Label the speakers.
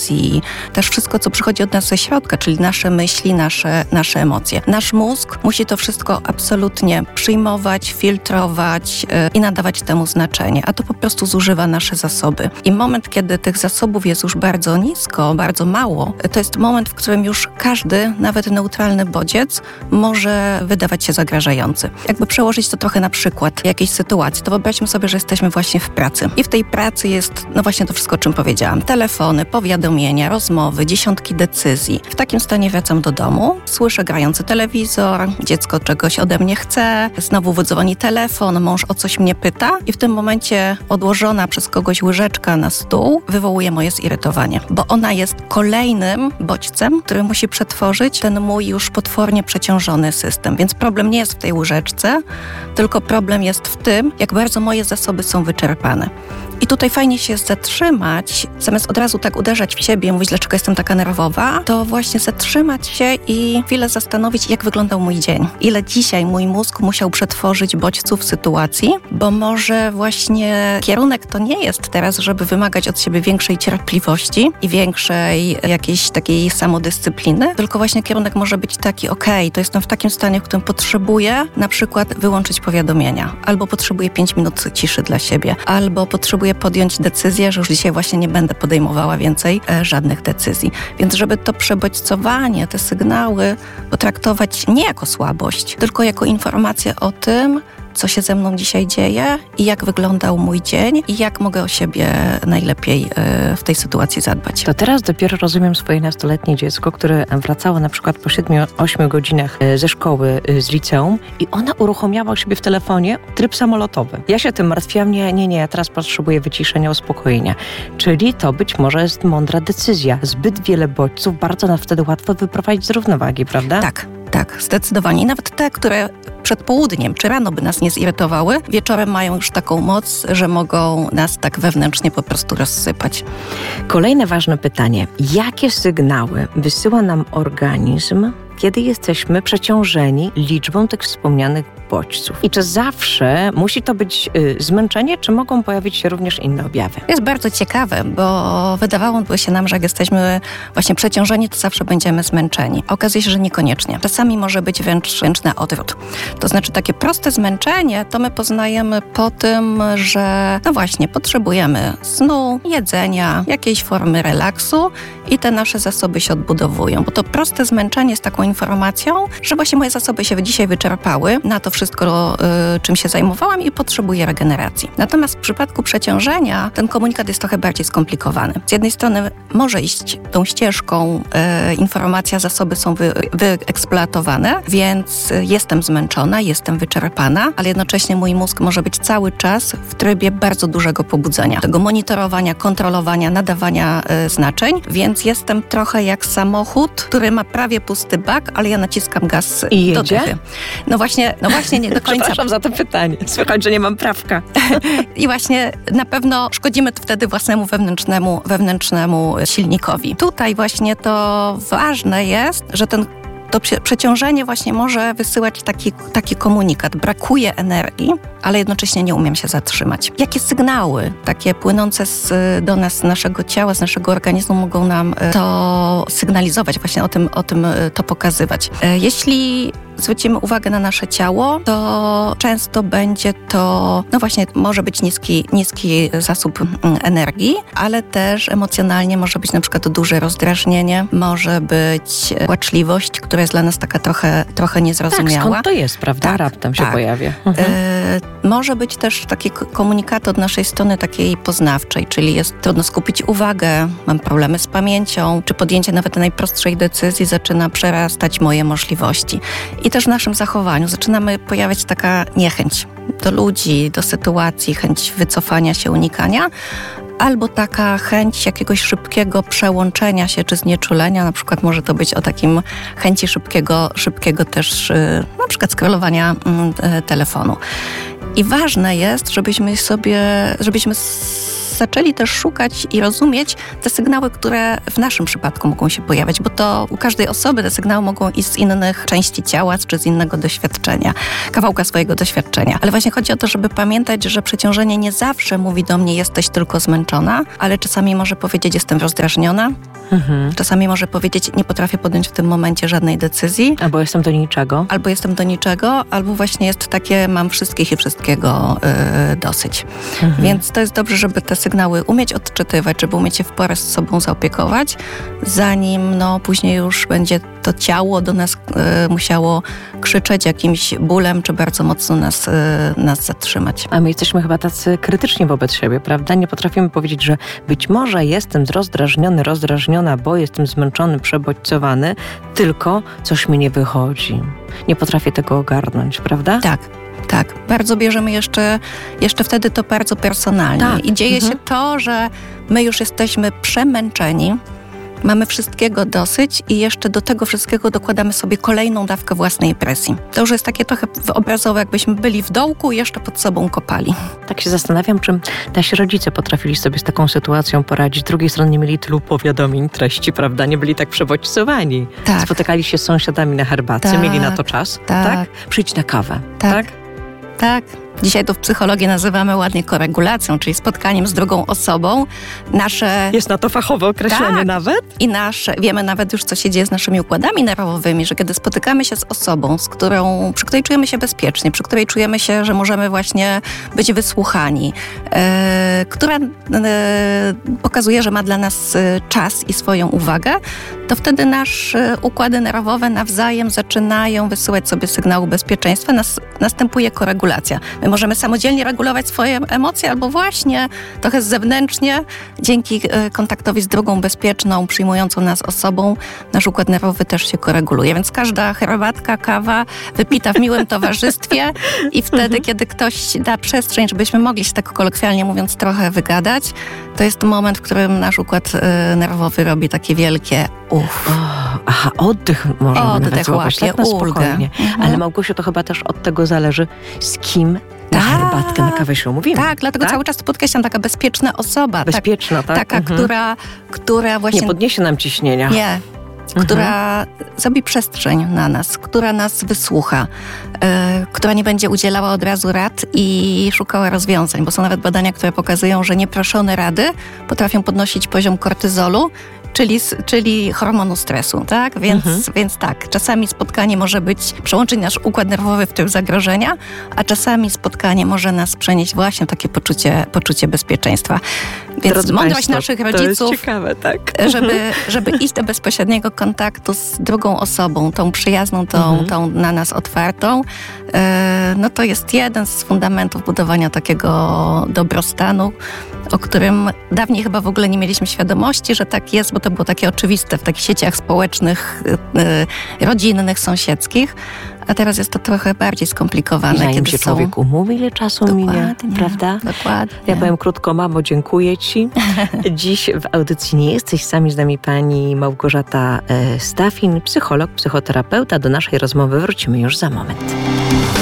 Speaker 1: decyzji, też wszystko, co przychodzi od nas ze środka, czyli nasze myśli, nasze emocje. Nasz mózg musi to wszystko absolutnie przyjmować, filtrować i nadawać temu znaczenie, a to po prostu zużywa nasze zasoby. I moment, kiedy tych zasobów jest już bardzo nisko, bardzo mało, to jest moment, w którym już każdy, nawet neutralny bodziec może wydawać się zagrażający. Jakby przełożyć to trochę na przykład jakiejś sytuacji, to wyobraźmy sobie, że jesteśmy właśnie w pracy. I w tej pracy jest, właśnie to wszystko, o czym powiedziałam. Telefony, powiadomienia, rozmowy, dziesiątki decyzji. W takim stanie wracam do domu, słyszę grający telewizor, dziecko czegoś ode mnie chce, znowu wydzwoni telefon, mąż o coś mnie pyta i w tym momencie odłożona przez kogoś łyżeczka na stół wywołuje moje zirytowanie, bo ona jest kolejnym bodźcem, który musi przetworzyć ten mój już potwornie przeciążony system. Więc problem nie jest w tej łyżeczce, tylko problem jest w tym, jak bardzo moje zasoby są wyczerpane. I tutaj fajnie się zatrzymać, zamiast od razu tak uderzać w siebie, mówić, dlaczego jestem taka nerwowa, to właśnie zatrzymać się i chwilę zastanowić, jak wyglądał mój dzień. Ile dzisiaj mój mózg musiał przetworzyć bodźców sytuacji, bo może właśnie kierunek to nie jest teraz, żeby wymagać od siebie większej cierpliwości i większej jakiejś takiej samodyscypliny, tylko właśnie kierunek może być taki, to jestem w takim stanie, w którym potrzebuję na przykład wyłączyć powiadomienia, albo potrzebuję 5 minut ciszy dla siebie, albo potrzebuję podjąć decyzję, że już dzisiaj właśnie nie będę podejmowała więcej żadnych decyzji. Więc żeby to przebodźcowanie, te sygnały potraktować nie jako słabość, tylko jako informację o tym, co się ze mną dzisiaj dzieje i jak wyglądał mój dzień i jak mogę o siebie najlepiej w tej sytuacji zadbać.
Speaker 2: To teraz dopiero rozumiem swoje nastoletnie dziecko, które wracało na przykład po 7-8 godzinach ze szkoły, z liceum i ona uruchomiała u siebie w telefonie tryb samolotowy. Ja się tym martwiłam, nie, ja teraz potrzebuję wyciszenia, uspokojenia. Czyli to być może jest mądra decyzja. Zbyt wiele bodźców, bardzo nas wtedy łatwo wyprowadzić z równowagi, prawda?
Speaker 1: Tak, zdecydowanie. I nawet te, które przed południem czy rano by nas nie zirytowały, wieczorem mają już taką moc, że mogą nas tak wewnętrznie po prostu rozsypać.
Speaker 2: Kolejne ważne pytanie. Jakie sygnały wysyła nam organizm, kiedy jesteśmy przeciążeni liczbą tych wspomnianych bodźców? I czy zawsze musi to być zmęczenie, czy mogą pojawić się również inne objawy?
Speaker 1: To jest bardzo ciekawe, bo wydawałoby się nam, że jak jesteśmy właśnie przeciążeni, to zawsze będziemy zmęczeni. Okazuje się, że niekoniecznie. Czasami może być wręcz na odwrót. To znaczy takie proste zmęczenie to my poznajemy po tym, że właśnie potrzebujemy snu, jedzenia, jakiejś formy relaksu i te nasze zasoby się odbudowują. Bo to proste zmęczenie jest taką informacją, że właśnie moje zasoby się dzisiaj wyczerpały na to wszystko, czym się zajmowałam i potrzebuję regeneracji. Natomiast w przypadku przeciążenia ten komunikat jest trochę bardziej skomplikowany. Z jednej strony może iść tą ścieżką informacja, zasoby są wyeksploatowane, więc jestem zmęczona, jestem wyczerpana, ale jednocześnie mój mózg może być cały czas w trybie bardzo dużego pobudzenia. Tego monitorowania, kontrolowania, nadawania znaczeń, więc jestem trochę jak samochód, który ma prawie pusty bak, ale ja naciskam gaz
Speaker 2: i
Speaker 1: do dychy. No właśnie nie do końca.
Speaker 2: Przepraszam za to pytanie. Słychać, że nie mam prawka.
Speaker 1: I właśnie na pewno szkodzimy wtedy własnemu wewnętrznemu silnikowi. Tutaj właśnie to ważne jest, że to przeciążenie właśnie może wysyłać taki komunikat. Brakuje energii, ale jednocześnie nie umiem się zatrzymać. Jakie sygnały takie płynące do nas, z naszego ciała, z naszego organizmu mogą nam to sygnalizować, właśnie o tym to pokazywać? Jeśli zwrócimy uwagę na nasze ciało, to często będzie to, właśnie może być niski zasób energii, ale też emocjonalnie może być na przykład duże rozdrażnienie, może być płaczliwość, która jest dla nas taka trochę niezrozumiała.
Speaker 2: Tak, skąd to jest, prawda? Raptem się pojawia.
Speaker 1: Może być też takie komunikaty od naszej strony takiej poznawczej, czyli jest trudno skupić uwagę, mam problemy z pamięcią, czy podjęcie nawet najprostszej decyzji zaczyna przerastać moje możliwości. I też w naszym zachowaniu zaczynamy pojawiać taka niechęć do ludzi, do sytuacji, chęć wycofania się, unikania, albo taka chęć jakiegoś szybkiego przełączenia się czy znieczulenia, na przykład może to być o takim chęci szybkiego też na przykład scrollowania telefonu. I ważne jest, żebyśmy zaczęli też szukać i rozumieć te sygnały, które w naszym przypadku mogą się pojawiać, bo to u każdej osoby te sygnały mogą iść z innych części ciała, czy z innego doświadczenia, kawałka swojego doświadczenia. Ale właśnie chodzi o to, żeby pamiętać, że przeciążenie nie zawsze mówi do mnie, jesteś tylko zmęczona, ale czasami może powiedzieć, jestem rozdrażniona, Czasami może powiedzieć, nie potrafię podjąć w tym momencie żadnej decyzji.
Speaker 2: Albo jestem do niczego.
Speaker 1: Albo jestem do niczego, albo właśnie jest takie, mam wszystkich i wszystkiego dosyć. Więc to jest dobrze, żeby te sygnały umieć odczytywać, żeby umieć się w porę z sobą zaopiekować, zanim później już będzie to ciało do nas musiało krzyczeć jakimś bólem, czy bardzo mocno nas zatrzymać.
Speaker 2: A my jesteśmy chyba tacy krytyczni wobec siebie, prawda? Nie potrafimy powiedzieć, że być może jestem rozdrażniona, bo jestem zmęczony, przebodźcowany, tylko coś mi nie wychodzi. Nie potrafię tego ogarnąć, prawda?
Speaker 1: Tak. Bardzo bierzemy jeszcze wtedy to bardzo personalnie.
Speaker 2: Tak.
Speaker 1: I dzieje się to, że my już jesteśmy przemęczeni, mamy wszystkiego dosyć i jeszcze do tego wszystkiego dokładamy sobie kolejną dawkę własnej presji. To już jest takie trochę obrazowe, jakbyśmy byli w dołku i jeszcze pod sobą kopali.
Speaker 2: Tak się zastanawiam, czy nasi rodzice potrafili sobie z taką sytuacją poradzić. Z drugiej strony nie mieli tylu powiadomień, treści, prawda? Nie byli tak przebodźcowani.
Speaker 1: Tak.
Speaker 2: Spotykali się z sąsiadami na herbatce, mieli na to czas. Tak? Przyjdź na kawę.
Speaker 1: Tak. Dzisiaj to w psychologii nazywamy ładnie koregulacją, czyli spotkaniem z drugą osobą.
Speaker 2: Jest na to fachowe określenie nawet?
Speaker 1: I wiemy nawet już, co się dzieje z naszymi układami nerwowymi, że kiedy spotykamy się z osobą, przy której czujemy się bezpiecznie, przy której czujemy się, że możemy właśnie być wysłuchani, która pokazuje, że ma dla nas czas i swoją uwagę, to wtedy nasze układy nerwowe nawzajem zaczynają wysyłać sobie sygnały bezpieczeństwa, następuje koregulacja. My możemy samodzielnie regulować swoje emocje albo właśnie trochę zewnętrznie, dzięki kontaktowi z drugą bezpieczną, przyjmującą nas osobą, nasz układ nerwowy też się koreguluje. Więc każda herbatka, kawa wypita w miłym towarzystwie i wtedy, kiedy ktoś da przestrzeń, żebyśmy mogli się tak kolokwialnie mówiąc trochę wygadać, to jest moment, w którym nasz układ nerwowy robi takie wielkie
Speaker 2: oddech można nawet złapać, tak na
Speaker 1: ulgę.
Speaker 2: Spokojnie. Ale Małgosiu, to chyba też od tego zależy, z kim na herbatkę, na kawę się umówimy.
Speaker 1: Tak, dlatego cały czas to podkreślam, taka bezpieczna osoba.
Speaker 2: Bezpieczna, tak?
Speaker 1: Taka, która właśnie...
Speaker 2: Nie podniesie nam ciśnienia.
Speaker 1: Nie. Która zrobi przestrzeń na nas, która nas wysłucha, która nie będzie udzielała od razu rad i szukała rozwiązań, bo są nawet badania, które pokazują, że nieproszone rady potrafią podnosić poziom kortyzolu, czyli hormonu stresu, tak? Więc tak, czasami spotkanie może przełączyć nasz układ nerwowy w tył zagrożenia, a czasami spotkanie może nas przenieść właśnie w takie poczucie bezpieczeństwa. Więc
Speaker 2: drodzy
Speaker 1: mądrość
Speaker 2: Państwo,
Speaker 1: naszych rodziców,
Speaker 2: to jest ciekawe, tak?
Speaker 1: żeby iść do bezpośredniego kontaktu z drugą osobą, tą przyjazną, tą na nas otwartą, to jest jeden z fundamentów budowania takiego dobrostanu, o którym dawniej chyba w ogóle nie mieliśmy świadomości, że tak jest, bo to było takie oczywiste w takich sieciach społecznych, rodzinnych, sąsiedzkich, a teraz jest to trochę bardziej skomplikowane.
Speaker 2: Zanim się człowiek umówi, ile czasu minie, prawda?
Speaker 1: Dokładnie.
Speaker 2: Ja powiem krótko, mamo, dziękuję Ci. Dziś w audycji Nie jesteś sami, z nami pani Małgorzata Stafin, psycholog, psychoterapeuta. Do naszej rozmowy wrócimy już za moment.